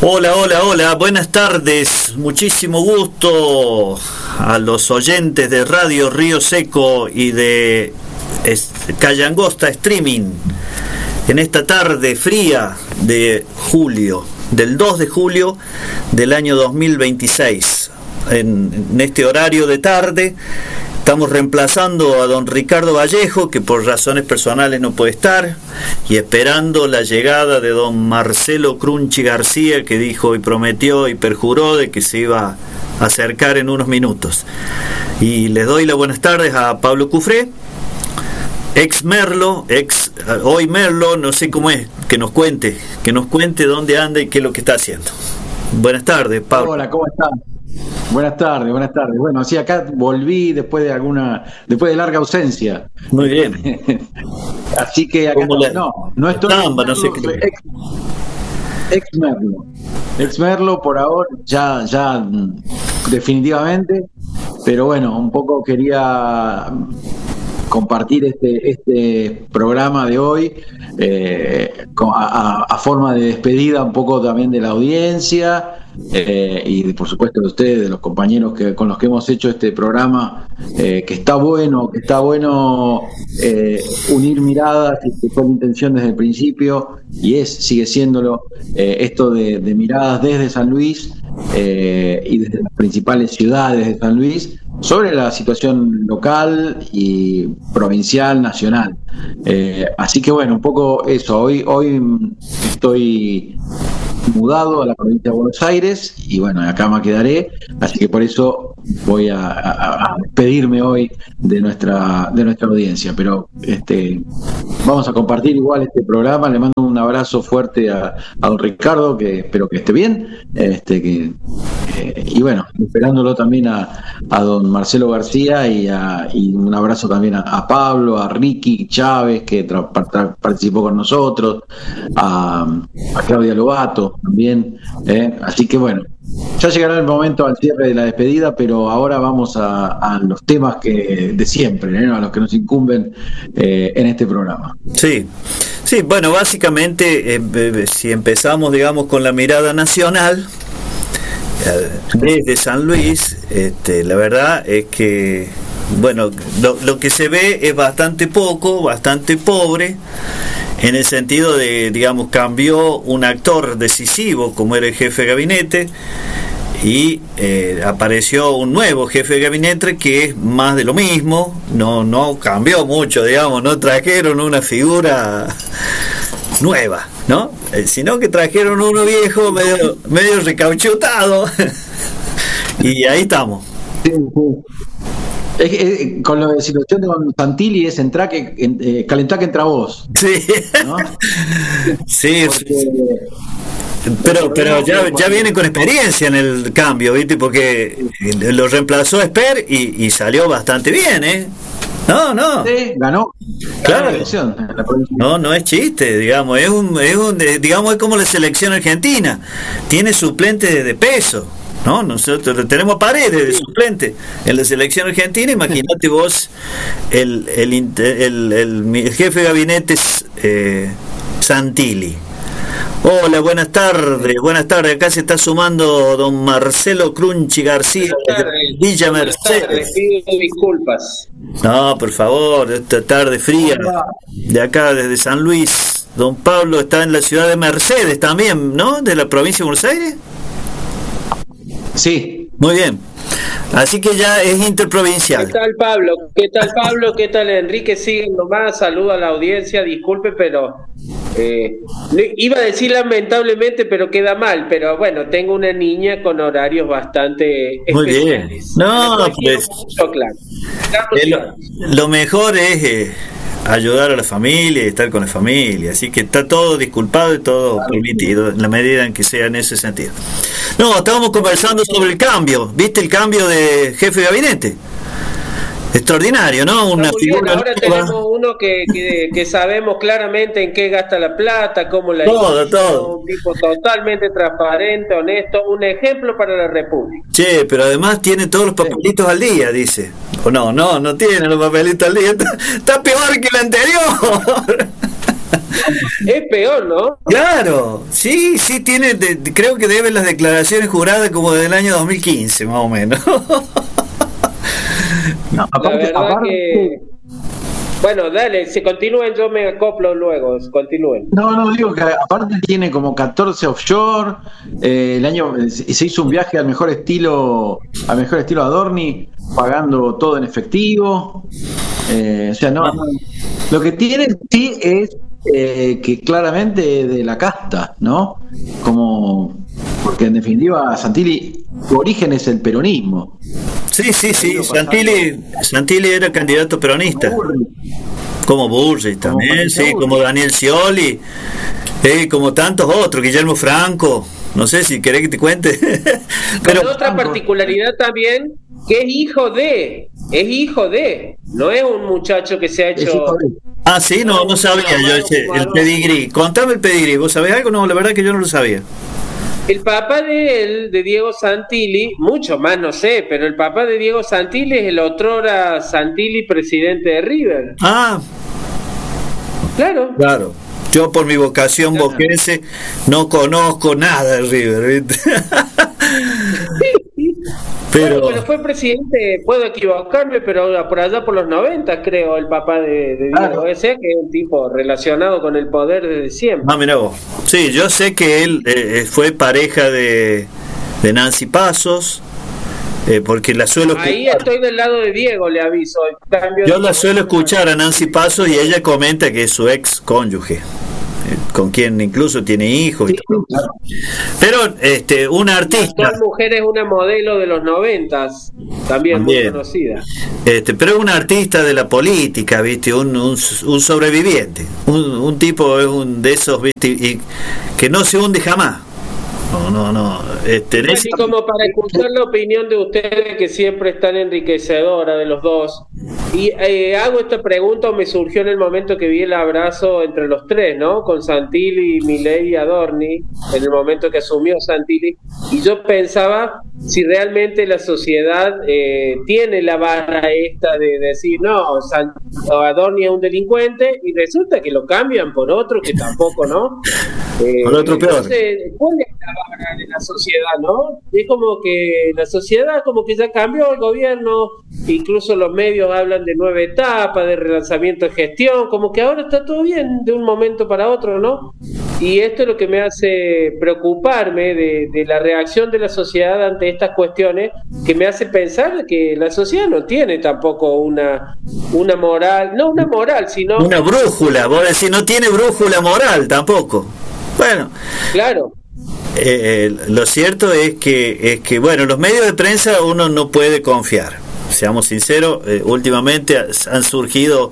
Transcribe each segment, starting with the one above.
Hola, hola, hola, buenas tardes, muchísimo gusto a los oyentes de Radio Río Seco y de Callangosta Streaming en esta tarde fría de julio, del 2 de julio del año 2026. En este horario de tarde estamos reemplazando a don Ricardo Vallejo, que por razones personales no puede estar, y esperando la llegada de don Marcelo Crunchi García, que dijo y prometió y perjuró de que se iba a acercar en unos minutos. Y les doy las buenas tardes a Pablo Cufré, ex Merlo, hoy Merlo, no sé cómo es, que nos cuente dónde anda y qué es lo que está haciendo. Buenas tardes, Pablo. Hola, ¿cómo están? Buenas tardes. Bueno, sí, acá volví después de larga ausencia. Muy bien. Así que acá no estoy. No sé qué. Ex Merlo por ahora, ya definitivamente. Pero bueno, un poco quería compartir este programa de hoy a forma de despedida un poco también de la audiencia y por supuesto de ustedes, de los compañeros con los que hemos hecho este programa, que está bueno unir miradas, que fue la intención desde el principio y sigue siéndolo, esto de miradas desde San Luis y desde las principales ciudades de San Luis sobre la situación local y provincial, nacional. Así que bueno, un poco eso. Hoy estoy mudado a la provincia de Buenos Aires y bueno, acá me quedaré, así que por eso voy a despedirme hoy de nuestra audiencia, pero vamos a compartir igual este programa. Le mando un abrazo fuerte a don Ricardo, que espero que esté bien, y bueno, esperándolo también a don Marcelo García y un abrazo también a Pablo, a Ricky Chávez, que participó con nosotros, a Claudia Lobato también, así que bueno, ya llegará el momento al cierre de la despedida, pero ahora vamos a los temas de siempre, a los que nos incumben en este programa. Sí, bueno, básicamente si empezamos, digamos, con la mirada nacional desde San Luis, la verdad es que, bueno, lo que se ve es bastante pobre, en el sentido de, digamos, cambió un actor decisivo como era el jefe de gabinete y apareció un nuevo jefe de gabinete que es más de lo mismo, no cambió mucho, digamos, no trajeron una figura nueva, ¿no? Sino que trajeron uno viejo, medio recauchutado y ahí estamos. Con la situación de Santilli es calentá que entra vos. Sí, ¿no? Sí. Porque, pero ya viene con experiencia en el cambio, ¿viste? Porque lo reemplazó Esper y salió bastante bien, ¿eh? No. Sí, ganó. Claro. La elección. No es chiste, digamos, es como la selección argentina, tiene suplentes de peso. No, nosotros tenemos Paredes de suplente en la selección argentina. Imagínate vos el jefe de gabinete Santilli. Hola, buenas tardes. Acá se está sumando don Marcelo Crunchi García de Villa Mercedes. Pido disculpas. No, por favor, esta tarde fría de acá desde San Luis. Don Pablo está en la ciudad de Mercedes también, ¿no? De la provincia de Buenos Aires. Sí. Muy bien. Así que ya es interprovincial. ¿Qué tal, Pablo? ¿Qué tal, Enrique? Siguen nomás. Saludo a la audiencia. Disculpe, pero iba a decir lamentablemente, pero queda mal. Pero bueno, tengo una niña con horarios bastante muy especiales. Bien. No, pues claro. Lo mejor es ayudar a la familia y estar con la familia, así que está todo disculpado y todo permitido en la medida en que sea en ese sentido. No, estábamos conversando sobre el cambio, ¿viste el cambio de jefe de gabinete? Extraordinario, ¿no? Una figura ahora nueva. tenemos uno que sabemos claramente en qué gasta la plata, cómo la todo. Un tipo totalmente transparente, honesto, un ejemplo para la República. Che, pero además tiene todos los papelitos al día, dice. O no tiene los papelitos al día. Está peor que el anterior. Es peor, ¿no? Claro, sí, tiene, creo que debe las declaraciones juradas como del año 2015, más o menos. No, aparte, que... Bueno, dale, si continúen yo me acoplo luego, continúen. No, digo que aparte tiene como 14 offshore, el año se hizo un viaje al mejor estilo Adorni, pagando todo en efectivo, o sea, no, lo que tiene sí es que claramente de la casta, ¿no? Como, porque en definitiva Santilli, su origen es el peronismo. Sí, Santilli era candidato peronista. Como Burri también, sí, como Daniel Scioli, como tantos otros, Guillermo Franco, no sé si querés que te cuente. Pero con otra particularidad también, que es hijo de, no es un muchacho que se ha hecho... Ah, sí, no sabía yo el pedigrí. Contame el pedigrí, ¿vos sabés algo? No, la verdad que yo no lo sabía. El papá de él, de Diego Santilli, mucho más no sé, pero el papá de Diego Santilli es el otrora Santilli, presidente de River. Ah, claro. Yo por mi vocación boquense no conozco nada de River, ¿viste? Pero fue presidente, puedo equivocarme, pero por allá por los 90, creo, el papá de Diego. Ese que es un tipo relacionado con el poder desde siempre. Ah, mirá vos. Sí, yo sé que él fue pareja de Nancy Pasos, porque la suelo escuchar. Ahí estoy del lado de Diego, le aviso. Yo la suelo escuchar a Nancy Pasos y ella comenta que es su ex cónyuge, con quien incluso tiene hijos y todo. Pero una artista, la mujer es una modelo de los 90, también muy conocida, pero es una artista de la política, viste, un sobreviviente, un tipo es de esos, viste, y que no se hunde jamás. No. Así como para escuchar la opinión de ustedes, que siempre es tan enriquecedora de los dos. Y hago esta pregunta, me surgió en el momento que vi el abrazo entre los tres, ¿no? Con Santilli, Milei y Adorni, en el momento que asumió Santilli. Y yo pensaba si realmente la sociedad tiene la vara esta de decir, no, Adorni es un delincuente, y resulta que lo cambian por otro que tampoco, ¿no? Por otro peor. Entonces, ¿cuál es la vara de la sociedad, no? Es como que la sociedad como que ya cambió el gobierno, incluso los medios hablan de nueva etapa, de relanzamiento de gestión, como que ahora está todo bien de un momento para otro, ¿no? Y esto es lo que me hace preocuparme de la reacción de la sociedad ante estas cuestiones, que me hace pensar que la sociedad no tiene tampoco una moral, no una moral, sino... Una brújula, vos decís, no tiene brújula moral tampoco. Bueno, claro. Lo cierto es que bueno, los medios de prensa uno no puede confiar, seamos sinceros. Últimamente han surgido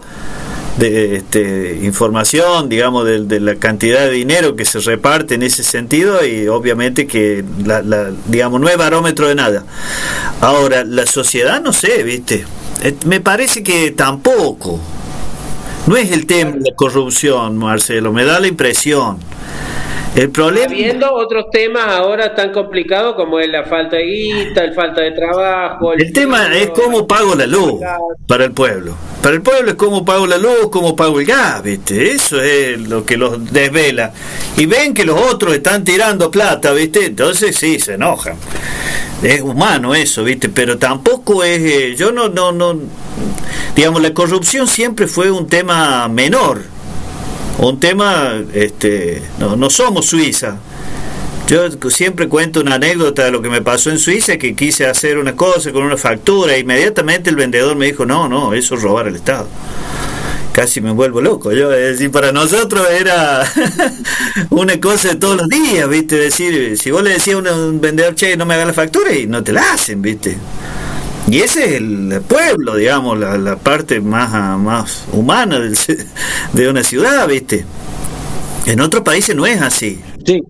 información, digamos, de la cantidad de dinero que se reparte en ese sentido, y obviamente que digamos, no es barómetro de nada. Ahora, la sociedad, no sé, viste, me parece que tampoco. No es el tema de la corrupción, Marcelo, me da la impresión. El problema, habiendo otros temas ahora tan complicados como es la falta de guita, el falta de trabajo. El tema es cómo pago la luz para el pueblo. Para el pueblo es cómo pago la luz, cómo pago el gas, ¿viste? Eso es lo que los desvela. Y ven que los otros están tirando plata, ¿viste? Entonces sí, se enojan. Es humano eso, ¿viste? Pero tampoco es... yo no... Digamos, la corrupción siempre fue un tema menor. Un tema, no somos Suiza. Yo siempre cuento una anécdota de lo que me pasó en Suiza, que quise hacer una cosa con una factura, e inmediatamente el vendedor me dijo, no, eso es robar al Estado. Casi me vuelvo loco. Yo, es decir, para nosotros era una cosa de todos los días, ¿viste? Decir, si vos le decías a un vendedor, che, no me haga la factura, y no te la hacen, ¿viste? Y ese es el pueblo, digamos, la parte más humana de una ciudad, ¿viste? En otros países no es así. Sí.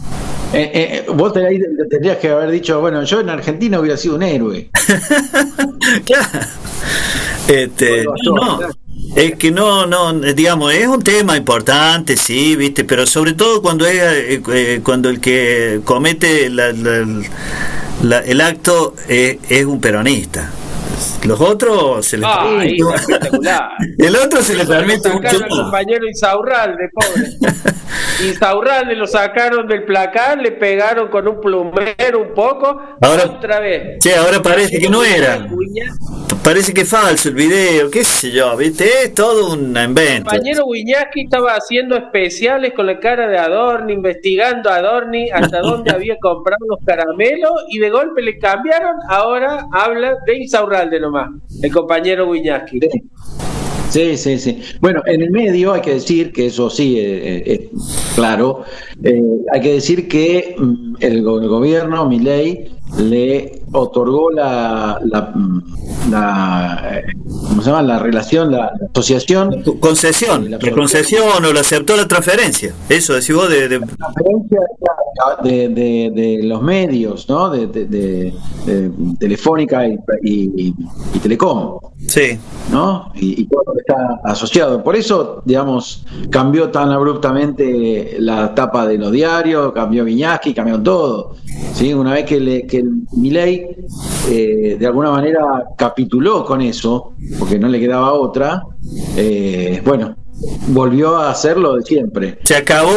Vos tendrías que haber dicho, bueno, yo en Argentina hubiera sido un héroe. Claro. No. Es que no, digamos, es un tema importante, sí, ¿viste? Pero sobre todo cuando el que comete el acto es un peronista. Los otros se les espectacular. El otro se le permite mucho al compañero Insaurralde, pobre. Insaurralde lo sacaron del placar, le pegaron con un plumero un poco. Ahora, otra vez. Che, ahora parece que no era. Parece que es falso el video, qué sé yo, ¿viste? Es todo un invento. El compañero Wiñaski estaba haciendo especiales con la cara de Adorni, investigando a Adorni hasta dónde había comprado los caramelos, y de golpe le cambiaron. Ahora habla de Insaurralde nomás, el compañero Wiñaski. Sí. Bueno, en el medio hay que decir que eso sí, claro, hay que decir que el gobierno, Milei, le otorgó ¿cómo se llama? La relación, la asociación. Concesión, la concesión, o le aceptó la transferencia. Eso decís vos de... La transferencia de los medios, ¿no? De Telefónica y Telecom. Sí. ¿No? Y todo lo que está asociado. Por eso, digamos, cambió tan abruptamente la tapa de los diarios, cambió Viñaski, cambió todo. ¿Sí? Una vez que Milei de alguna manera capituló con eso, porque no le quedaba otra, bueno, volvió a hacerlo de siempre. Se acabó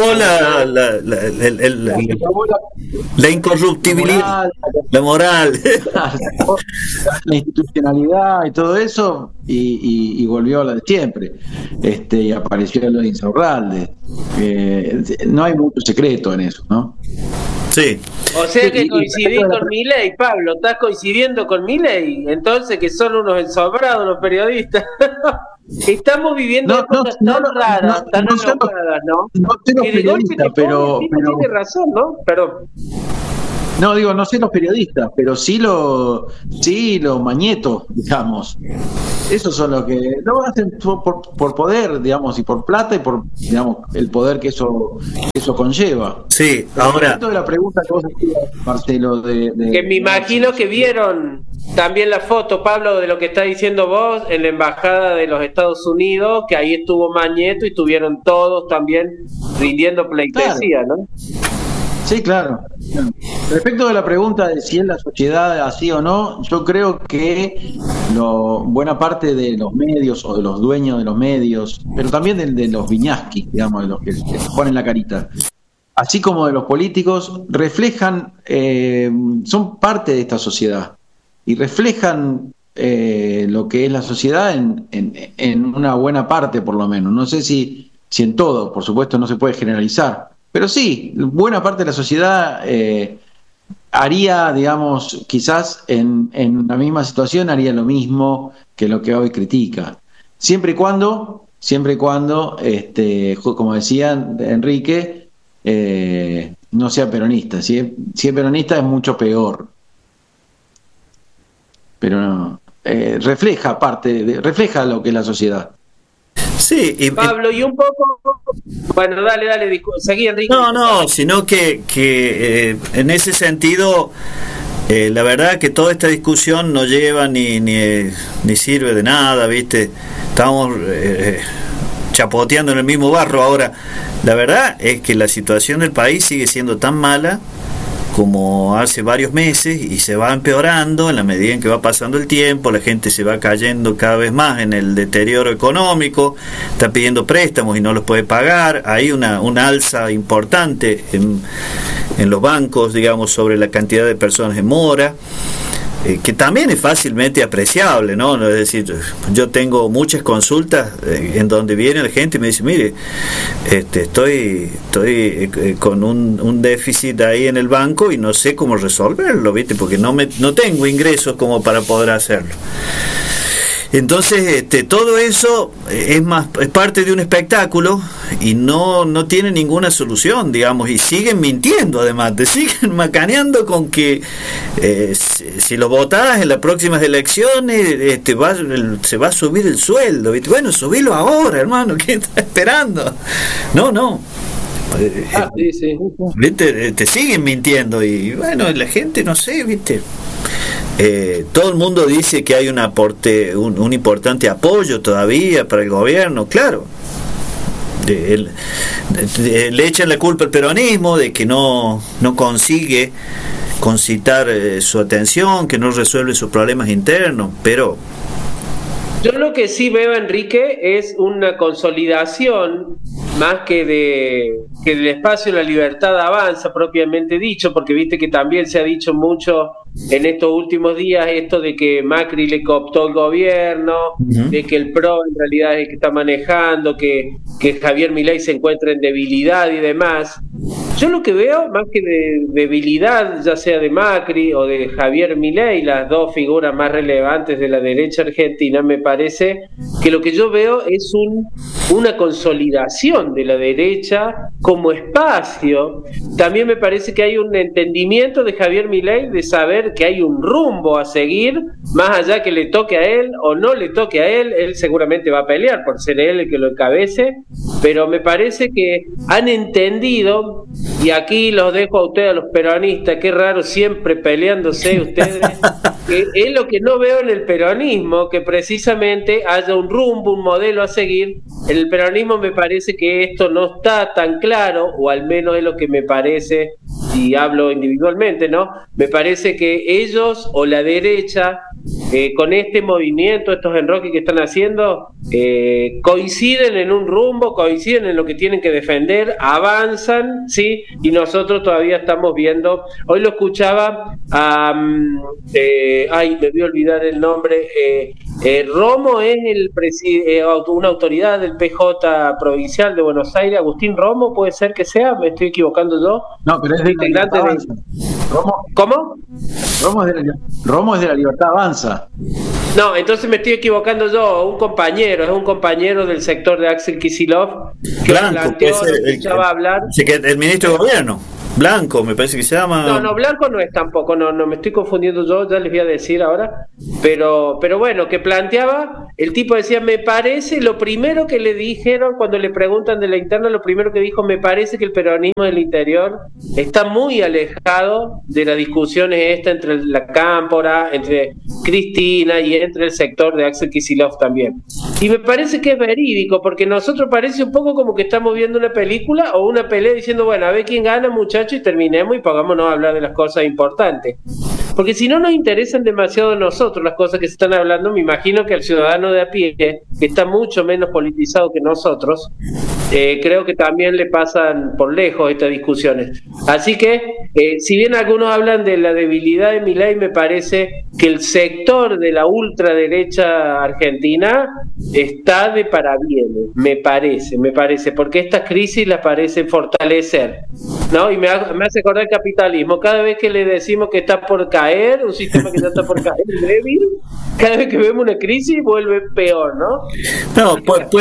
la incorruptibilidad, la moral, la institucionalidad y todo eso, y volvió a la de siempre. Y apareció lo de Insaurralde. No hay mucho secreto en eso, ¿no? Sí. O sea que coincidís con Milei, Pablo, estás coincidiendo con Milei, entonces, que son unos ensobrados los periodistas. Estamos viviendo cosas tan raras, tan enojadas, ¿no? No sé los periodistas, pero tiene razón, ¿no? Perdón. No, digo, no sé los periodistas, pero sí los mañetos, digamos. Esos son los que lo hacen por poder, digamos, y por plata, y por, digamos, el poder que eso conlleva. Sí, ahora... De la pregunta que vos hacías, Marcelo, que me imagino que vieron también la foto, Pablo, de lo que está diciendo vos, en la Embajada de los Estados Unidos, que ahí estuvo Mañeto y estuvieron todos también rindiendo pleitesía, claro. ¿No? Sí, claro. Respecto de la pregunta de si es la sociedad así o no, yo creo que buena parte de los medios, o de los dueños de los medios, pero también de los Viñaski, digamos, de los que ponen la carita, así como de los políticos, reflejan, son parte de esta sociedad y reflejan lo que es la sociedad en una buena parte, por lo menos. No sé si en todo, por supuesto no se puede generalizar, pero sí, buena parte de la sociedad haría, digamos, quizás en la misma situación haría lo mismo que lo que hoy critica. Siempre y cuando, como decía Enrique, no sea peronista. Si es peronista es mucho peor. Pero no, refleja lo que es la sociedad. Sí, Pablo, y un poco... Bueno, dale, seguí, Enrique. No, sino que en ese sentido, la verdad que toda esta discusión no lleva ni sirve de nada, ¿viste? Estamos chapoteando en el mismo barro ahora. La verdad es que la situación del país sigue siendo tan mala como hace varios meses, y se va empeorando en la medida en que va pasando el tiempo. La gente se va cayendo cada vez más en el deterioro económico, está pidiendo préstamos y no los puede pagar. Hay una alza importante en los bancos, digamos, sobre la cantidad de personas en mora, que también es fácilmente apreciable, ¿no? Es decir, yo tengo muchas consultas en donde viene la gente y me dice, mire, estoy con un déficit ahí en el banco y no sé cómo resolverlo, ¿viste? Porque no tengo ingresos como para poder hacerlo. Entonces, todo eso es parte de un espectáculo y no tiene ninguna solución, digamos, y siguen mintiendo, además, te siguen macaneando con que si lo votás en las próximas elecciones se va a subir el sueldo, ¿viste? Bueno, subilo ahora, hermano, ¿qué estás esperando? No. Sí. ¿Viste? Te siguen mintiendo y bueno, la gente, no sé, ¿viste? Todo el mundo dice que hay un importante apoyo todavía para el gobierno, claro. Le echan la culpa al peronismo de que no consigue concitar su atención, que no resuelve sus problemas internos, pero Yo lo que sí veo, Enrique, es una consolidación más que del espacio de la libertad avanza propiamente dicho, porque viste que también se ha dicho mucho en estos últimos días esto de que Macri le cooptó el gobierno, de que el PRO en realidad es el que está manejando, que Javier Milei se encuentra en debilidad y demás. Yo lo que veo, más que de debilidad, ya sea de Macri o de Javier Milei, las dos figuras más relevantes de la derecha argentina, me parece que lo que yo veo es una consolidación de la derecha como espacio. También me parece que hay un entendimiento de Javier Milei de saber que hay un rumbo a seguir, más allá que le toque a él o no le toque a él seguramente va a pelear por ser él el que lo encabece, pero me parece que han entendido, y aquí los dejo a ustedes, a los peronistas, qué raro siempre peleándose ustedes, que es lo que no veo en el peronismo, que precisamente haya un rumbo, un modelo a seguir. En el peronismo me parece que esto no está tan claro, o al menos es lo que me parece, y hablo individualmente, ¿no? Me parece que ellos o la derecha, con este movimiento, estos enroques que están haciendo, coinciden en un rumbo, coinciden en lo que tienen que defender, avanzan, ¿sí? Y nosotros todavía estamos viendo, hoy lo escuchaba a, me voy a olvidar el nombre, Romo es una autoridad del PJ provincial de Buenos Aires, Agustín Romo, puede ser que sea, me estoy equivocando yo. No, pero es de integrante de... ¿Cómo? Romo es de la Libertad Avanza. No, entonces me estoy equivocando yo, es un compañero del sector de Axel Kicillof que Blanco, escuchaba hablar. El ministro de Gobierno. Blanco, me parece que se llama. No, Blanco no es tampoco, no me estoy confundiendo yo, ya les voy a decir ahora, pero bueno, que planteaba, el tipo decía, me parece, lo primero que le dijeron cuando le preguntan de la interna, lo primero que dijo, me parece que el peronismo del interior está muy alejado de las discusiones entre la Cámpora, entre Cristina y entre el sector de Axel Kicillof también. Y me parece que es verídico, porque nosotros parece un poco como que estamos viendo una película o una pelea diciendo, bueno, a ver quién gana, muchachos, y terminemos y pongámonos a hablar de las cosas importantes. Porque si no nos interesan demasiado nosotros las cosas que se están hablando, me imagino que al ciudadano de a pie, que está mucho menos politizado que nosotros, creo que también le pasan por lejos estas discusiones. Así que, si bien algunos hablan de la debilidad de Milei, me parece que el sector de la ultraderecha argentina está de parabienes, me parece, porque estas crisis las parecen fortalecer, ¿no? Y me hace acordar el capitalismo. Cada vez que le decimos que está por caer, un sistema que ya está por caer débil, cada vez que vemos una crisis vuelve peor, ¿no? No,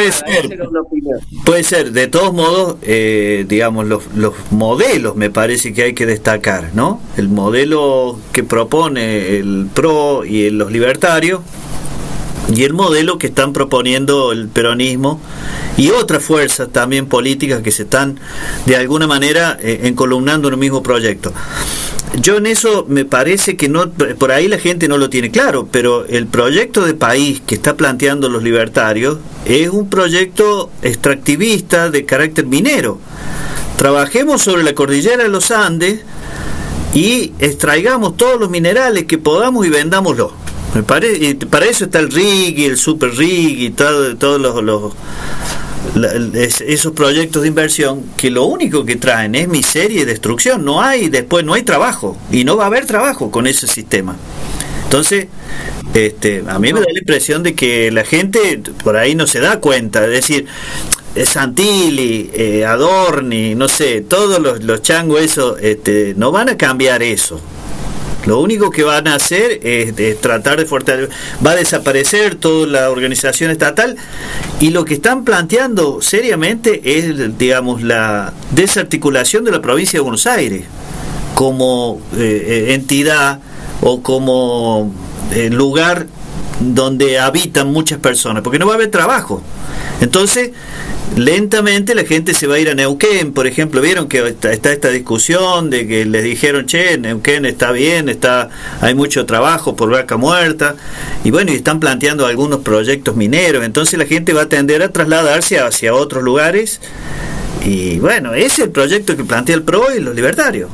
puede ser. De todos modos, digamos, los modelos me parece que hay que destacar, ¿no? El modelo que propone el PRO y los libertarios, y el modelo que están proponiendo el peronismo y otras fuerzas también políticas que se están de alguna manera encolumnando en un mismo proyecto. Yo en eso me parece que no, por ahí la gente no lo tiene claro, pero el proyecto de país que está planteando los libertarios es un proyecto extractivista de carácter minero. Trabajemos sobre la cordillera de los Andes y extraigamos todos los minerales que podamos y vendámoslos. Me parece, y para eso está el RIG y el Super RIG y todos esos proyectos de inversión que lo único que traen es miseria y destrucción. Después no hay trabajo y no va a haber trabajo con ese sistema. Entonces, a mí me da la impresión de que la gente por ahí no se da cuenta, es decir, Santilli, Adorni, no sé, todos los changos esos, no van a cambiar eso. Lo único que van a hacer es tratar de fortalecer, va a desaparecer toda la organización estatal, y lo que están planteando seriamente es, digamos, la desarticulación de la provincia de Buenos Aires como entidad o como lugar donde habitan muchas personas, porque no va a haber trabajo. Entonces, lentamente la gente se va a ir a Neuquén, por ejemplo. Vieron que está esta discusión de que les dijeron, Neuquén está bien, hay mucho trabajo por Vaca Muerta, y bueno, y están planteando algunos proyectos mineros. Entonces la gente va a tender a trasladarse hacia otros lugares, y bueno, ese es el proyecto que plantea el PRO y los libertarios.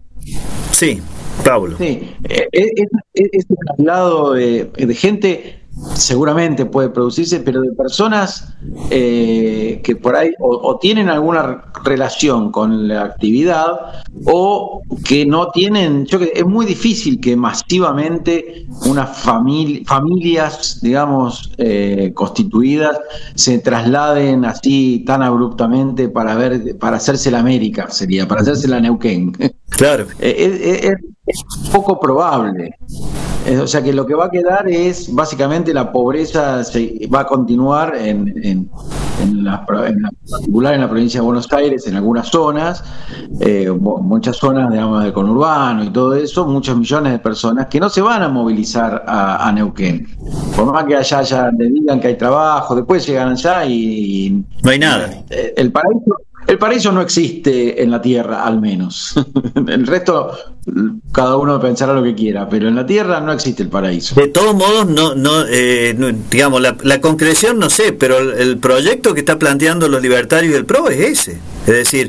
Sí, Pablo. Sí, ese traslado de gente seguramente puede producirse, pero de personas que por ahí o tienen alguna relación con la actividad o que no tienen, es muy difícil que masivamente unas familias, digamos, constituidas se trasladen así tan abruptamente para hacerse la América, para hacerse la Neuquén. Claro. Es poco probable. O sea que lo que va a quedar es básicamente la pobreza va a continuar en particular en la provincia de Buenos Aires, en algunas zonas, muchas zonas, digamos, del conurbano y todo eso, muchos millones de personas que no se van a movilizar a Neuquén. Por más que allá ya le digan que hay trabajo, después llegan allá y no hay nada. El paraíso no existe en la tierra, al menos. El resto, cada uno pensará lo que quiera, pero en la tierra no existe el paraíso. De todos modos, no digamos, la concreción no sé, pero el proyecto que está planteando los libertarios del PRO es ese. Es decir,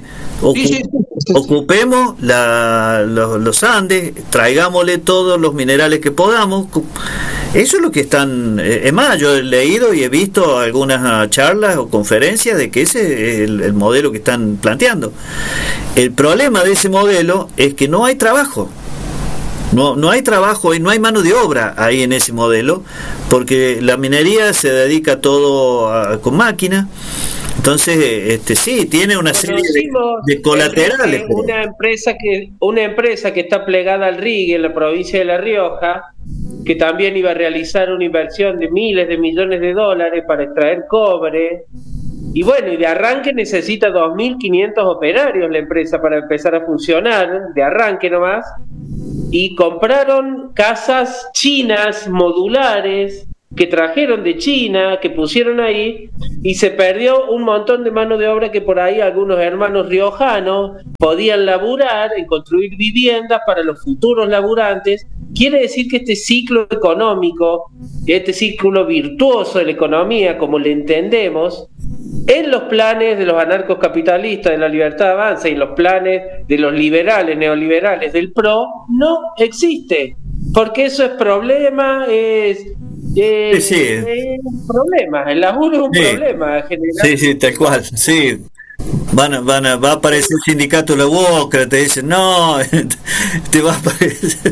ocupemos los Andes, traigámosle todos los minerales que podamos. Eso es lo que están. Es más, yo he leído y he visto algunas charlas o conferencias de que ese es el modelo que están planteando. El problema de ese modelo es que no hay trabajo. No hay trabajo y no hay mano de obra ahí en ese modelo, porque la minería se dedica todo con máquina. Entonces, sí, tiene una serie de colaterales. Una empresa que está plegada al RIG en la provincia de La Rioja, que también iba a realizar una inversión de miles de millones de dólares para extraer cobre. Y bueno, y de arranque necesita 2.500 operarios la empresa para empezar a funcionar, de arranque nomás. Y compraron casas chinas modulares que trajeron de China, que pusieron ahí, y se perdió un montón de mano de obra que por ahí algunos hermanos riojanos podían laburar en construir viviendas para los futuros laburantes. Quiere decir que este ciclo económico, este ciclo virtuoso de la economía, como le entendemos, en los planes de los anarcocapitalistas de la Libertad Avanza y en los planes de los liberales, neoliberales del PRO, no existe. Porque eso es problema, es un problema, el laburo es un problema general. Sí, tal cual, sí. Va a aparecer el sindicato de la UOCRA, te dicen, no, te va a aparecer.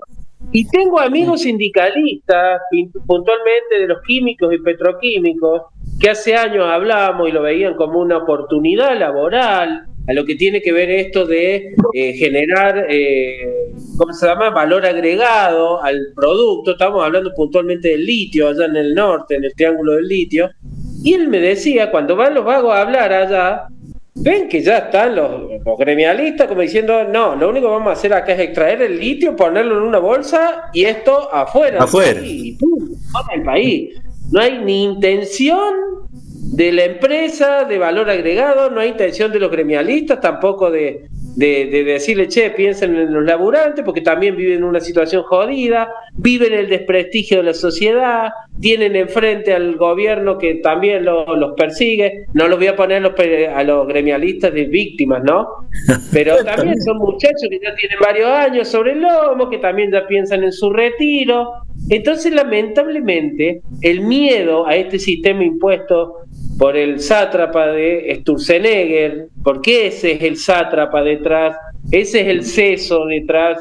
Y tengo amigos sindicalistas, puntualmente de los químicos y petroquímicos, que hace años hablábamos y lo veían como una oportunidad laboral, a lo que tiene que ver esto de generar, ¿cómo se llama?, valor agregado al producto. Estamos hablando puntualmente del litio, allá en el norte, en el Triángulo del Litio. Y él me decía, cuando van los vagos a hablar allá, ven que ya están los gremialistas como diciendo, no, lo único que vamos a hacer acá es extraer el litio, ponerlo en una bolsa y esto afuera. Y ¡pum!, fuera del país. No hay ni intención de la empresa de valor agregado, no hay intención de los gremialistas tampoco de decirle, che, piensen en los laburantes, porque también viven en una situación jodida, viven el desprestigio de la sociedad, tienen enfrente al gobierno que también los persigue. No los voy a poner a los gremialistas de víctimas, ¿no? Pero también son muchachos que ya tienen varios años sobre el lomo, que también ya piensan en su retiro. Entonces, lamentablemente, el miedo a este sistema impuesto por el sátrapa de Sturzenegger, porque ese es el sátrapa detrás, ese es el seso detrás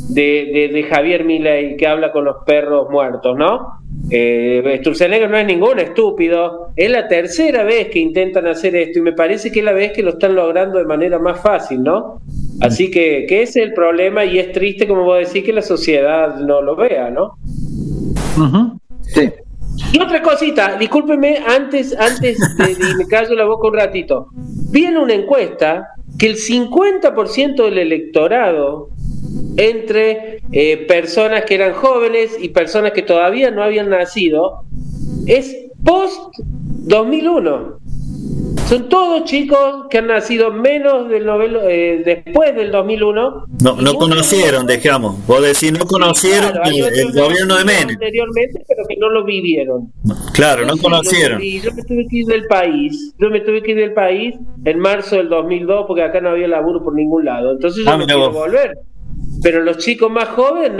de Javier Milei, que habla con los perros muertos, ¿no? Sturzenegger no es ningún estúpido, es la tercera vez que intentan hacer esto y me parece que es la vez que lo están logrando de manera más fácil, ¿no? Así que ese es el problema y es triste, como vos decís, que la sociedad no lo vea, ¿no? Uh-huh. Sí. Y otra cosita, discúlpeme, antes de me callo la boca un ratito. Vi en una encuesta que el 50% del electorado, entre personas que eran jóvenes y personas que todavía no habían nacido, es post 2001. Son todos chicos que han nacido menos del después del 2001. No conocieron, dejamos. Vos decís, no conocieron el gobierno de Menem. Anteriormente, pero que no lo vivieron. Claro, no conocieron. Yo me tuve que ir del país. En marzo del 2002 porque acá no había laburo por ningún lado. Entonces yo me quiero volver. pero los chicos más jóvenes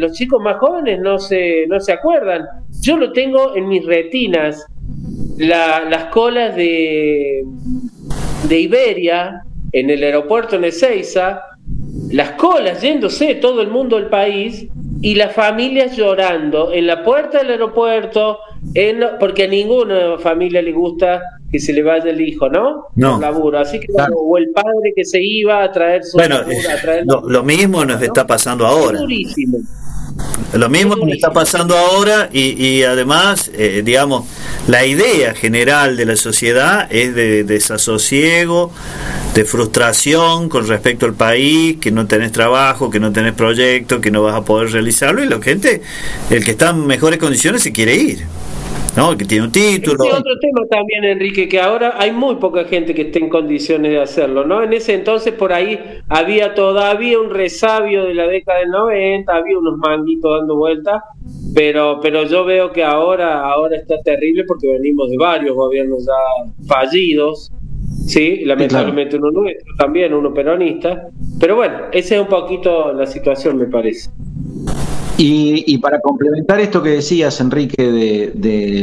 no se acuerdan. Yo lo tengo en mis retinas, las colas de Iberia en el aeropuerto en Ezeiza, las colas yéndose todo el mundo del país y las familias llorando en la puerta del aeropuerto, porque a ninguna familia le gusta que se le vaya el hijo, ¿no? No. Por laburo. Así que o el padre que se iba a traer su lo mismo nos está pasando ahora. Es durísimo. Lo mismo nos está pasando ahora y además, digamos, la idea general de la sociedad es de desasosiego, de frustración con respecto al país, que no tenés trabajo, que no tenés proyecto, que no vas a poder realizarlo, y la gente, el que está en mejores condiciones se quiere ir, ¿no? El que tiene un título. Este otro tema también, Enrique, que ahora hay muy poca gente que esté en condiciones de hacerlo, ¿no? En ese entonces por ahí había todavía un resabio de la década del 90, había unos manguitos dando vueltas, pero yo veo que ahora está terrible porque venimos de varios gobiernos ya fallidos, sí, lamentablemente uno nuestro también, uno peronista, pero bueno, esa es un poquito la situación, me parece. Y para complementar esto que decías, Enrique,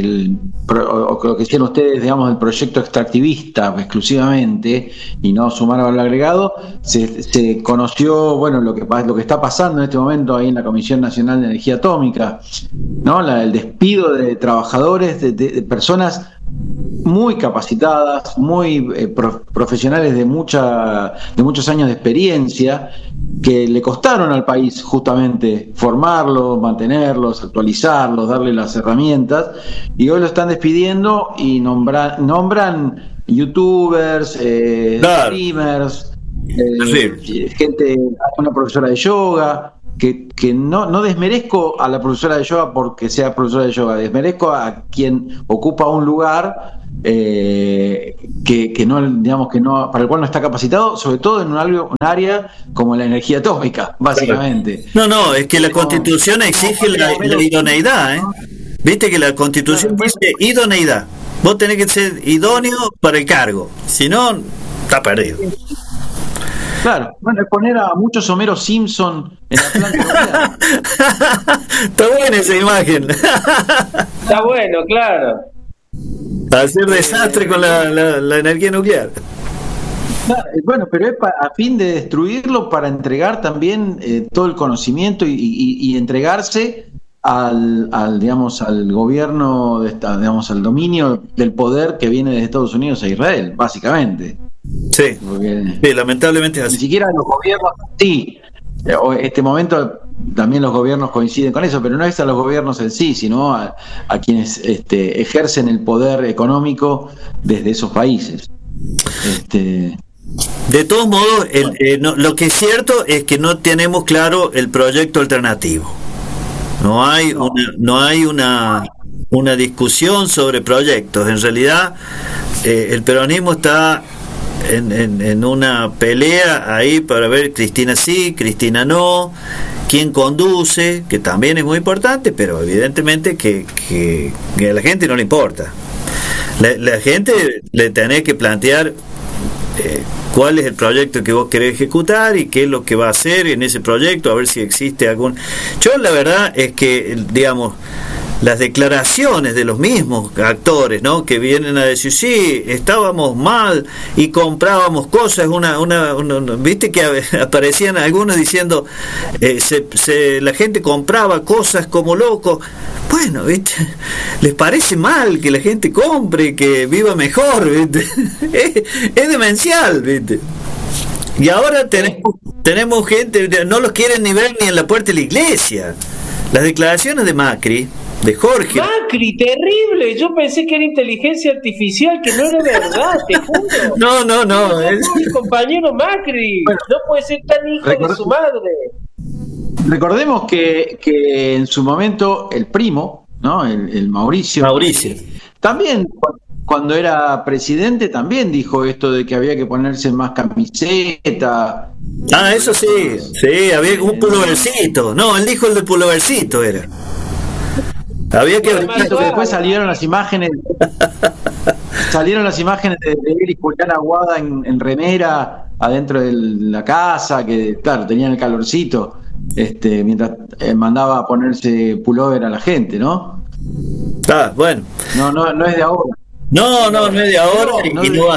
o lo que decían ustedes, digamos, del proyecto extractivista exclusivamente, y no sumar valor agregado, se conoció, bueno, lo que está pasando en este momento ahí en la Comisión Nacional de Energía Atómica, ¿no? El despido de trabajadores, de personas muy capacitadas, muy profesionales de muchos años de experiencia, que le costaron al país justamente formarlos, mantenerlos, actualizarlos, darle las herramientas, y hoy lo están despidiendo y nombran youtubers, streamers, gente, una profesora de yoga, que no desmerezco a la profesora de yoga porque sea profesora de yoga, desmerezco a quien ocupa un lugar que no, digamos, que no, para el cual no está capacitado, sobre todo en un área como la energía atómica, básicamente. No, es que la Constitución exige la idoneidad, ¿eh? Viste que la Constitución dice idoneidad. Vos tenés que ser idóneo para el cargo, si no, está perdido. Claro, bueno, es poner a muchos Homero Simpson en la planta nuclear. Está buena esa imagen. Está bueno, claro. Hacer desastre con la energía nuclear. Bueno, pero es a fin de destruirlo para entregar también todo el conocimiento y entregarse al gobierno, digamos, al dominio del poder que viene de Estados Unidos a Israel, básicamente. Sí, lamentablemente es así. Ni siquiera los gobiernos, sí, en este momento también los gobiernos coinciden con eso, pero no es a los gobiernos en sí, sino a quienes ejercen el poder económico desde esos países. De todos modos, lo que es cierto es que no tenemos claro el proyecto alternativo. No hay una discusión sobre proyectos. En realidad, el peronismo está en una pelea ahí para ver Cristina sí, Cristina no, quién conduce, que también es muy importante, pero evidentemente que a la gente no le importa. La gente le tenés que plantear cuál es el proyecto que vos querés ejecutar y qué es lo que va a hacer en ese proyecto, a ver si existe algún... Yo la verdad es que, digamos, las declaraciones de los mismos actores, ¿no?, que vienen a decir, sí, estábamos mal y comprábamos cosas, viste que aparecían algunos diciendo, la gente compraba cosas como loco. Bueno, ¿viste? Les parece mal que la gente compre, que viva mejor, ¿viste? Es demencial, ¿viste? Y ahora tenemos gente, no los quieren ni ver ni en la puerta de la iglesia. Las declaraciones de Macri, de Jorge. Macri, terrible. Yo pensé que era inteligencia artificial, que no era verdad, te juro. No. Mi compañero Macri, bueno, no puede ser tan hijo de su madre. Recordemos que en su momento el primo, ¿no? El Mauricio. También, cuando era presidente, también dijo esto de que había que ponerse más camiseta. Ah, eso sí, había un pulovercito. No, él dijo el del pulovercito era. Había que después salieron las imágenes de él y Julián Aguada en remera, adentro de la casa, que claro, tenían el calorcito, mientras mandaba a ponerse pullover a la gente, ¿no? Ah, bueno. No es de ahora. No es de ahora y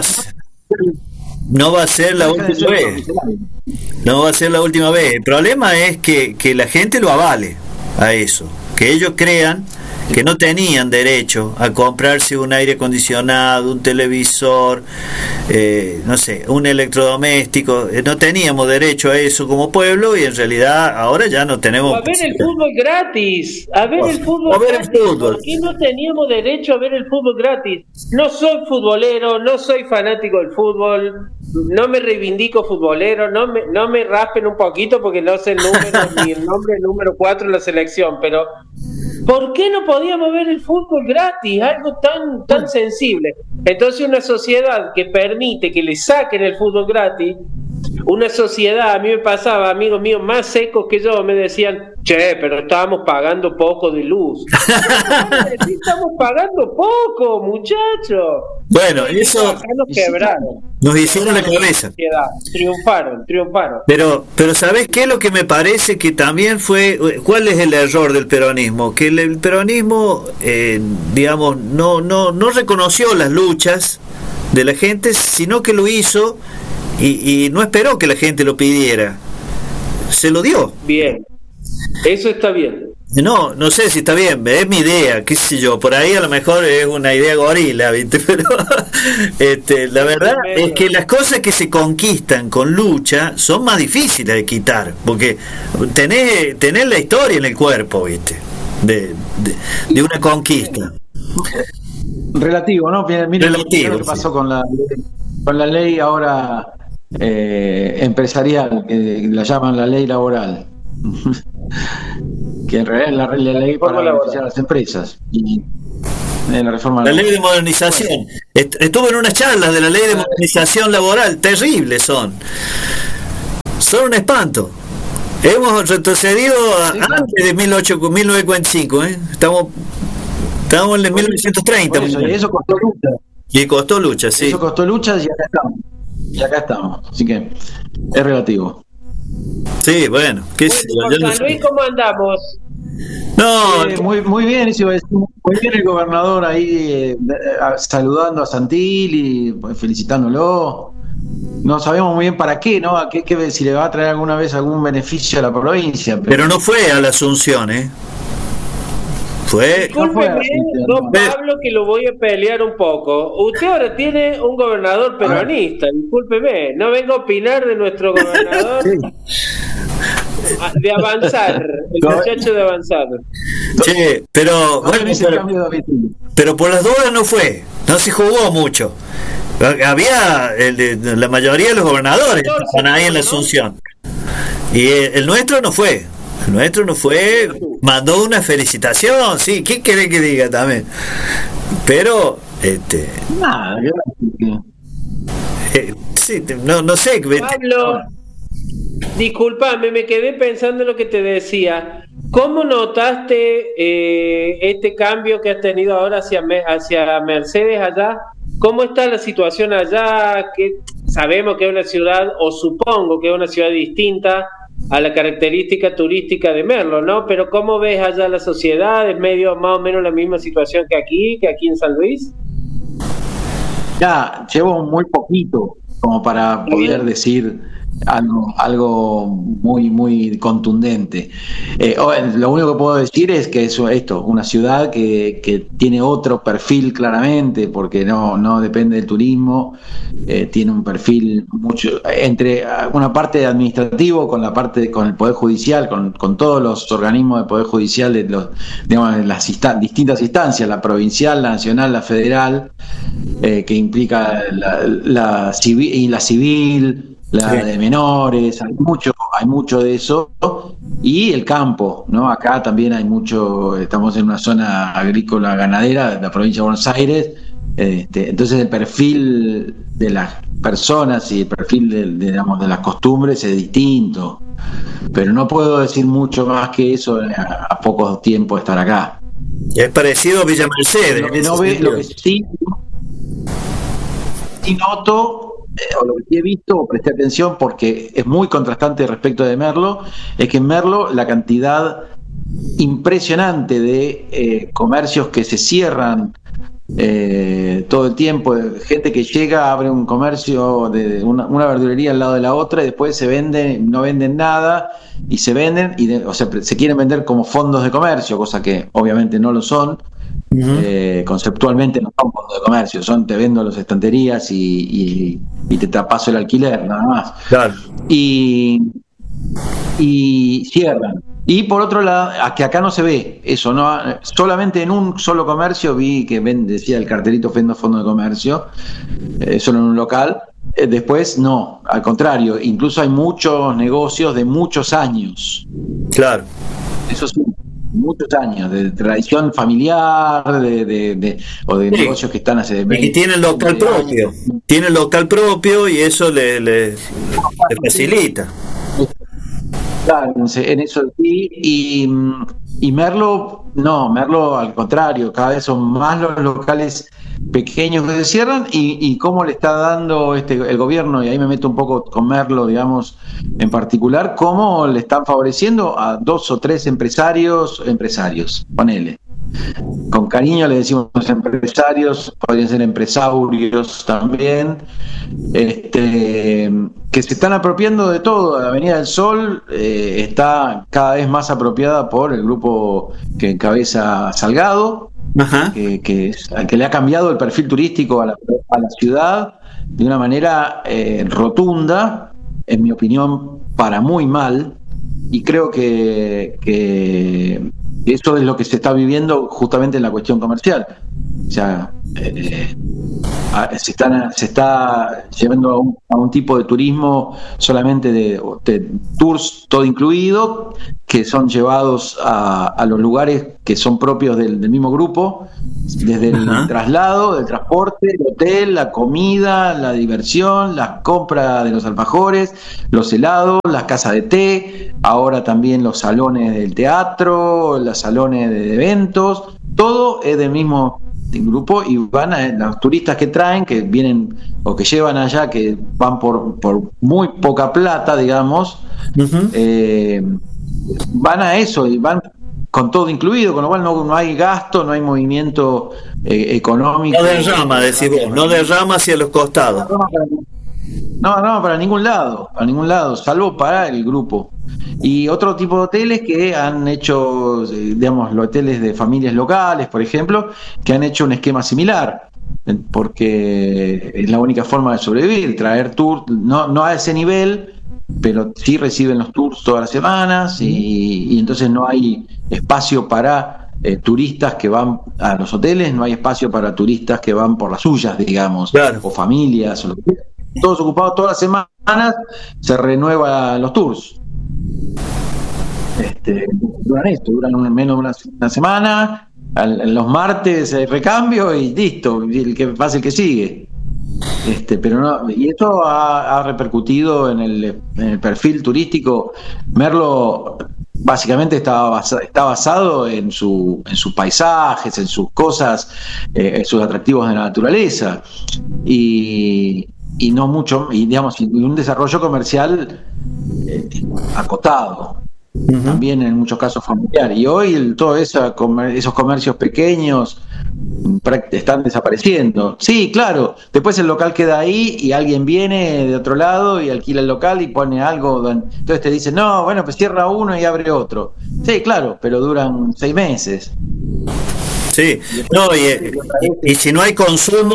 no va a ser la última vez. No va a ser la última vez. El problema es que la gente lo avale a eso, que ellos crean que no tenían derecho a comprarse un aire acondicionado, un televisor, no sé, un electrodoméstico. No teníamos derecho a eso como pueblo y en realidad ahora ya no tenemos. A ver el fútbol gratis, a ver el fútbol gratis. ¿Por qué no teníamos derecho a ver el fútbol gratis? No soy futbolero, no soy fanático del fútbol, no me reivindico futbolero, no me raspen un poquito porque no sé el número ni el nombre del número 4 en la selección, pero ¿por qué no podíamos ver el fútbol gratis? Algo tan sensible. Entonces una sociedad que permite que le saquen el fútbol gratis, una sociedad, a mí me pasaba, amigos míos más secos que yo, me decían, che, pero estábamos pagando poco de luz. Sí, estamos pagando poco, muchachos. Bueno, eso acá nos quebraron. Nos hicieron la cabeza. Triunfaron. Pero ¿sabés qué es lo que me parece que también fue? ¿Cuál es el error del peronismo? Que el peronismo, digamos, no reconoció las luchas de la gente, sino que lo hizo y no esperó que la gente lo pidiera. Se lo dio. Bien. Eso está bien. No sé si está bien, es mi idea, qué sé yo, por ahí a lo mejor es una idea gorila, ¿viste? Pero la verdad es que las cosas que se conquistan con lucha son más difíciles de quitar, porque tenés la historia en el cuerpo, ¿viste? De una conquista. Relativo, ¿no? Mira lo que pasó sí. con la ley ahora empresarial, que la llaman la ley laboral. Que en realidad es la ley para beneficiar a las empresas y la reforma laboral. La ley de modernización. Estuve en unas charlas de la ley de modernización laboral, terribles son un espanto. Hemos retrocedido antes de 1945, estamos en el 1930. Y eso costó lucha. Y costó lucha, sí. Eso costó lucha y acá estamos. Así que es relativo. Sí, bueno. San Luis, ¿cómo andamos? No, muy bien, muy bien el gobernador ahí saludando a Santilli y felicitándolo. No sabemos muy bien para qué, ¿no? Si le va a traer alguna vez algún beneficio a la provincia. Pero no fue a la Asunción, Fue. Discúlpeme, don Pablo, que lo voy a pelear un poco. Usted ahora tiene un gobernador peronista, discúlpeme. No vengo a opinar de nuestro gobernador. Sí. De Avanzar, el muchacho de Avanzar. Sí, pero por las dudas no se jugó mucho. Había la mayoría de los gobernadores estaban ahí en la Asunción. Y el nuestro no fue. Mandó una felicitación, sí, ¿qué querés que diga también? Pero, nada, sí, no sé. Pablo, discúlpame, me quedé pensando en lo que te decía. ¿Cómo notaste este cambio que has tenido ahora hacia Mercedes allá? ¿Cómo está la situación allá? Que sabemos que es una ciudad, o supongo que es una ciudad distinta a la característica turística de Merlo, ¿no? Pero ¿cómo ves allá la sociedad? ¿Es medio más o menos la misma situación que aquí en San Luis? Ya, llevo muy poquito como para poder decir algo muy muy contundente. Lo único que puedo decir es que una ciudad que tiene otro perfil claramente, porque no depende del turismo, tiene un perfil mucho entre una parte administrativo con el Poder Judicial, con todos los organismos del Poder Judicial de las distintas instancias, la provincial, la nacional, la federal, que implica la civil, la de menores, hay mucho de eso, y el campo, ¿no? Acá también hay mucho, estamos en una zona agrícola ganadera de la provincia de Buenos Aires, entonces el perfil de las personas y el perfil de las costumbres es distinto, pero no puedo decir mucho más que eso a poco tiempo de estar acá. Es parecido a Villa Mercedes. Lo que sí noto o lo que sí he visto, o presté atención porque es muy contrastante respecto de Merlo, es que en Merlo la cantidad impresionante de comercios que se cierran todo el tiempo, gente que llega, abre un comercio de una verdulería al lado de la otra y después se venden, no venden nada y se venden, o sea, se quieren vender como fondos de comercio, cosa que obviamente no lo son. Conceptualmente no son fondos de comercio, te vendo las estanterías y te paso el alquiler, nada más. Claro. Y cierran. Y por otro lado, que acá no se ve eso, no, solamente en un solo comercio vi que decía el cartelito vendo fondo de comercio, solo en un local. Después no, al contrario, incluso hay muchos negocios de muchos años. Claro. Eso sí, muchos años de tradición familiar, o de sí, negocios que están hace 20 y tienen local propio, tienen local propio y eso le facilita. Claro, en eso sí, y Merlo, no, Merlo al contrario, cada vez son más los locales pequeños que se cierran y cómo le está dando el gobierno, y ahí me meto un poco con Merlo, digamos, en particular, cómo le están favoreciendo a 2 o 3 empresarios, ponele. Con cariño le decimos empresarios, podrían ser empresarios también, que se están apropiando de todo. La Avenida del Sol está cada vez más apropiada por el grupo que encabeza Salgado, que le ha cambiado el perfil turístico a la ciudad de una manera rotunda, en mi opinión, para muy mal, y creo que eso es lo que se está viviendo justamente en la cuestión comercial. O sea, se está llevando a un tipo de turismo solamente de tours todo incluido, que son llevados a los lugares que son propios del mismo grupo, desde el traslado, del transporte, el hotel, la comida, la diversión, la compra de los alfajores, los helados, las casas de té, ahora también los salones del teatro, los salones de eventos, todo es del mismo grupo, y van los turistas que traen, que vienen o que llevan allá, que van por muy poca plata, digamos, van a eso y van con todo incluido, con lo cual no hay gasto, no hay movimiento económico. No derrama, decís vos, no derrama hacia los costados. No, para ningún lado, salvo para el grupo. Y otro tipo de hoteles que han hecho, digamos, los hoteles de familias locales, por ejemplo, que han hecho un esquema similar, porque es la única forma de sobrevivir, traer tours, no a ese nivel, pero sí reciben los tours todas las semanas, y entonces no hay espacio para turistas que van a los hoteles, no hay espacio para turistas que van por las suyas, digamos, claro, o familias, o lo que sea. Todos ocupados todas las semanas, se renuevan los tours. Duran menos una semana, los martes hay recambio y listo, el que pasa el que sigue. Pero no, y esto ha repercutido en el perfil turístico. Merlo básicamente está basado en sus paisajes, en sus cosas, en sus atractivos de la naturaleza, y no mucho, y digamos, y un desarrollo comercial acotado, también en muchos casos familiar. Y hoy todos esos comercios pequeños están desapareciendo. Sí, claro, después el local queda ahí y alguien viene de otro lado y alquila el local y pone algo, entonces te dicen, no, bueno, pues cierra uno y abre otro. Sí, claro, pero duran 6 meses. Sí, no, y si no hay consumo,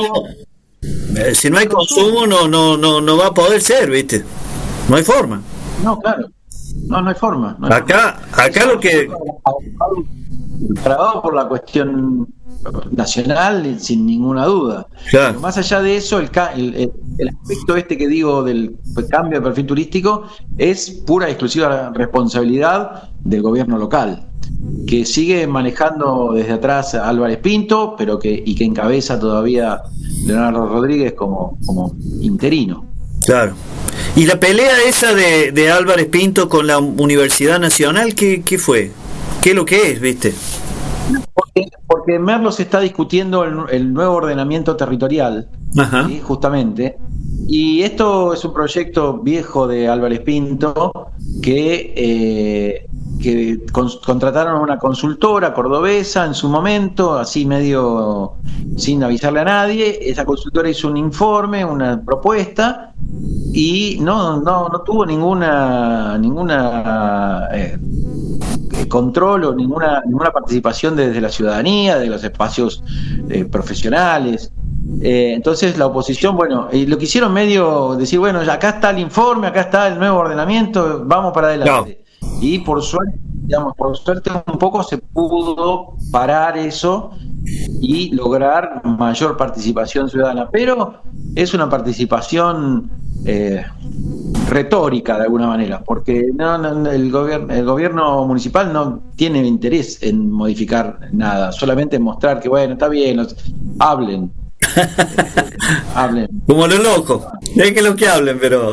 no va a poder ser, ¿viste? No hay forma. No, claro. No hay forma. Acá lo que... Trabado por la cuestión nacional, sin ninguna duda. Claro. Pero más allá de eso, el aspecto que digo del cambio de perfil turístico es pura y exclusiva responsabilidad del gobierno local, que sigue manejando desde atrás a Álvarez Pinto, y que encabeza todavía Leonardo Rodríguez como interino. Claro. ¿Y la pelea esa de Álvarez Pinto con la Universidad Nacional, qué fue? ¿Qué es lo que es, viste? Porque en Merlo se está discutiendo el nuevo ordenamiento territorial, ¿sí? Justamente. Y esto es un proyecto viejo de Álvarez Pinto que contrataron a una consultora cordobesa en su momento, así medio sin avisarle a nadie. Esa consultora hizo un informe, una propuesta, y no tuvo ninguna control o ninguna participación desde la ciudadanía, de los espacios profesionales. Entonces la oposición, bueno, y lo quisieron medio decir, bueno, acá está el informe, acá está el nuevo ordenamiento, vamos para adelante. No. Y por suerte un poco se pudo parar eso y lograr mayor participación ciudadana, pero es una participación retórica de alguna manera, porque el gobierno municipal no tiene interés en modificar nada, solamente en mostrar que bueno, está bien, hablen. Hablen. Como los locos, dejen los que hablen, pero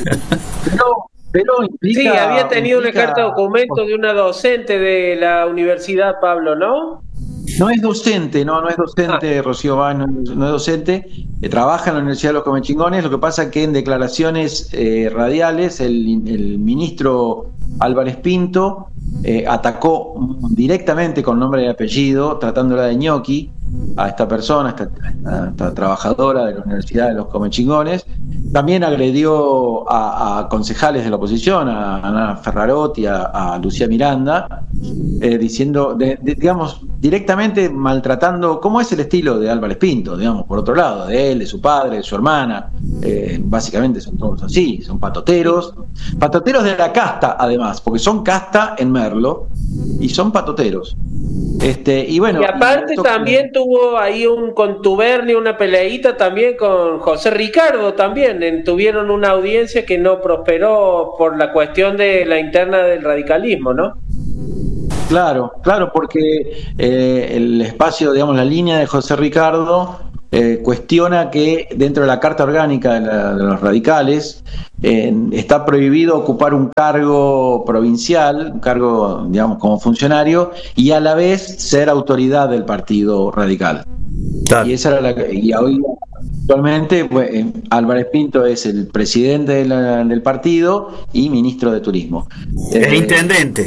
implica, sí, había tenido una carta de documento de una docente de la universidad, Pablo, ¿no? No es docente, no es docente, Rocío Báez no es docente, trabaja en la Universidad de los Comechingones. Lo que pasa es que en declaraciones radiales el ministro Álvarez Pinto atacó directamente con nombre y apellido, tratándola de ñoqui, a esta persona, a esta trabajadora de la Universidad de los Comechingones. También agredió a concejales de la oposición, a Ana Ferrarotti, a Lucía Miranda, diciendo, digamos, directamente maltratando, como es el estilo de Álvarez Pinto, digamos, por otro lado, de él, de su padre, de su hermana. Básicamente son todos así, son patoteros de la casta, además, porque son casta en Merlo y son patoteros. Y bueno, y aparte también tuvo ahí un contubernio, una peleita también con José Ricardo también. Tuvieron una audiencia que no prosperó por la cuestión de la interna del radicalismo, ¿no? Claro, porque el espacio, digamos, la línea de José Ricardo cuestiona que dentro de la Carta Orgánica de los radicales está prohibido ocupar un cargo provincial, un cargo, digamos, como funcionario, y a la vez ser autoridad del partido radical. Claro. Y esa era y hoy actualmente Álvarez Pinto es el presidente del partido y ministro de Turismo. Intendente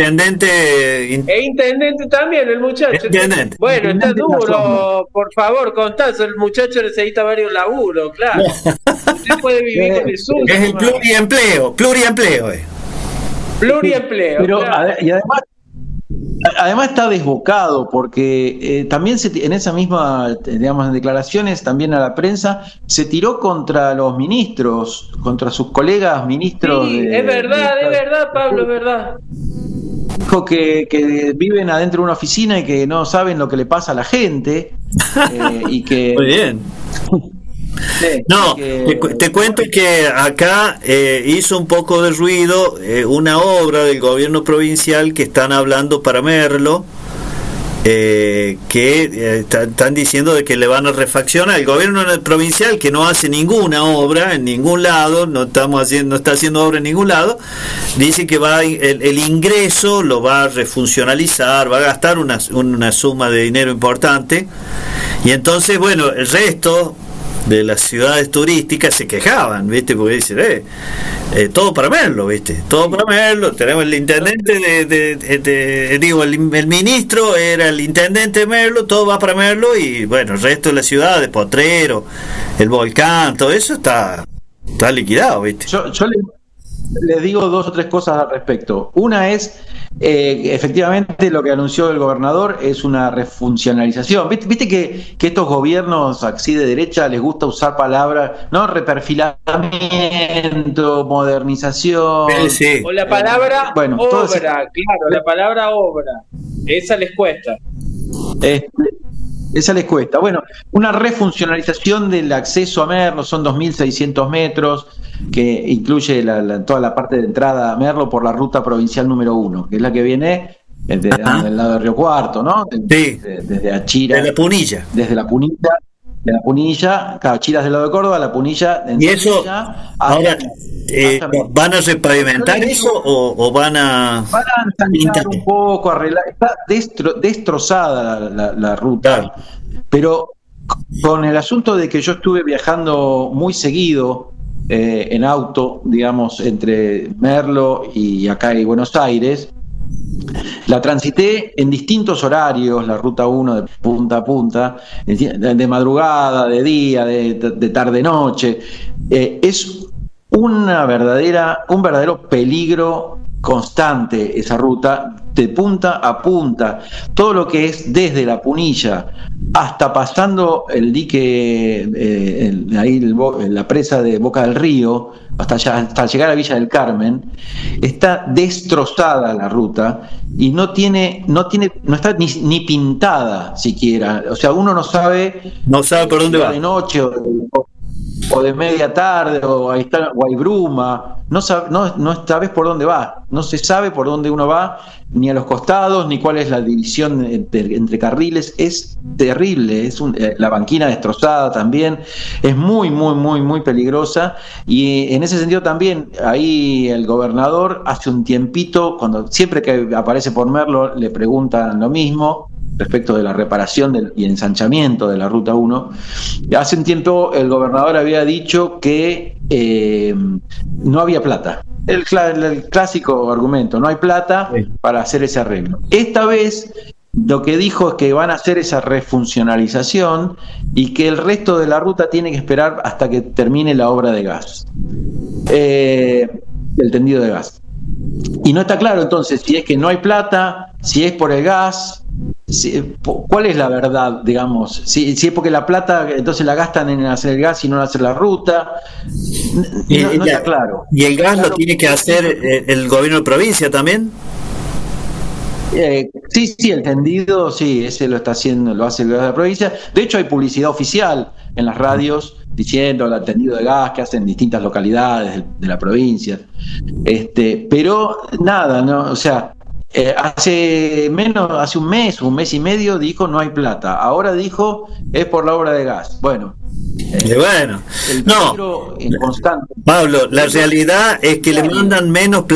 también el muchacho. Intendente. Bueno, está duro, por favor, contás, el muchacho necesita varios laburos, claro. Usted puede vivir con el suyo. Es el pluriempleo. Pero claro. Y además está desbocado, porque también en esa misma, digamos, en declaraciones también a la prensa, se tiró contra los ministros, contra sus colegas ministros. Sí, es verdad, Pablo, es verdad. Dijo que viven adentro de una oficina y que no saben lo que le pasa a la gente. Y que... Muy bien. No, te cuento que acá hizo un poco de ruido una obra del gobierno provincial que están hablando para Merlo, que están diciendo de que le van a refaccionar. El gobierno provincial, que no hace ninguna obra en ningún lado, no está haciendo obra en ningún lado, dice que el ingreso lo va a refuncionalizar, va a gastar una suma de dinero importante, y entonces, bueno, el resto de las ciudades turísticas se quejaban, ¿viste? Porque dicen, todo para Merlo, ¿viste? Todo para Merlo. Tenemos el intendente el ministro era el intendente de Merlo, todo va para Merlo, y bueno, el resto de la ciudad, de Potrero, el volcán, todo eso está liquidado, ¿viste? Yo les digo dos o tres cosas al respecto. Una es, efectivamente, lo que anunció el gobernador es una refuncionalización. Viste que estos gobiernos así de derecha les gusta usar palabras, ¿no? Reperfilamiento, modernización. Sí. O la palabra obra, claro, la palabra obra. Esa les cuesta. Esa les cuesta. Bueno, una refuncionalización del acceso a Merlo, son 2.600 metros, que incluye toda la parte de entrada a Merlo por la ruta provincial número 1, que es la que viene del lado de Río Cuarto, ¿no? Sí. Desde Achira. De la Punilla. Desde la Punilla de la Punilla, claro, Chiras del lado de Córdoba, la Punilla en y eso, Sevilla, ahora, ¿van a repavimentar eso o van a ensanchar un poco, arreglar? Está destrozada la ruta, claro, pero con el asunto de que yo estuve viajando muy seguido en auto, digamos, entre Merlo y acá y Buenos Aires, la transité en distintos horarios, la ruta 1 de punta a punta, de madrugada, de día, de tarde-noche. Es un verdadero peligro constante esa ruta, de punta a punta. Todo lo que es desde la Punilla hasta pasando el dique, la presa de Boca del Río, hasta llegar a Villa del Carmen, está destrozada la ruta y no está ni pintada siquiera. O sea, uno no sabe por dónde va. De noche o de media tarde, o hay bruma, no sabes por dónde va, no se sabe por dónde uno va, ni a los costados, ni cuál es la división entre carriles. Es terrible, la banquina destrozada también, es muy, muy, muy, muy peligrosa. Y en ese sentido también, ahí el gobernador hace un tiempito, siempre que aparece por Merlo, le preguntan lo mismo respecto de la reparación y ensanchamiento de la Ruta 1. Hace un tiempo el gobernador había dicho que no había plata. El clásico argumento, no hay plata para hacer ese arreglo. Esta vez lo que dijo es que van a hacer esa refuncionalización y que el resto de la ruta tiene que esperar hasta que termine la obra de gas, el tendido de gas. Y no está claro entonces si es que no hay plata, si es por el gas. ¿Cuál es la verdad, digamos? Si es porque la plata entonces la gastan en hacer el gas y no en hacer la ruta, no está claro. ¿Y el gas lo tiene que hacer el gobierno de provincia también? Sí, el tendido, sí, ese lo hace el gobierno de la provincia. De hecho hay publicidad oficial en las radios diciendo el tendido de gas que hacen distintas localidades de la provincia. Pero nada, ¿no? O sea, hace un mes y medio dijo no hay plata, ahora dijo es por la obra de gas. Bueno, no, constante. Pablo, la realidad es que le mandan menos plata